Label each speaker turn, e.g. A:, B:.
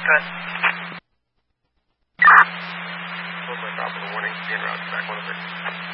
A: ahead.
B: Hold my top of the warning, being routed back 106.